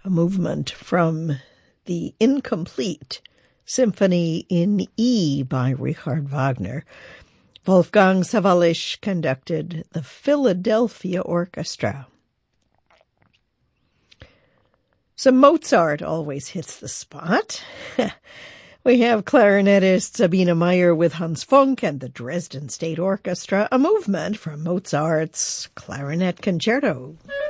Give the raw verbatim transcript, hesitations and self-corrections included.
a movement from the incomplete Symphony in E by Richard Wagner. Wolfgang Sawallisch conducted the Philadelphia Orchestra. So Mozart always hits the spot. We have clarinetist Sabine Meyer with Hans Funk and the Dresden State Orchestra, a movement from Mozart's Clarinet Concerto.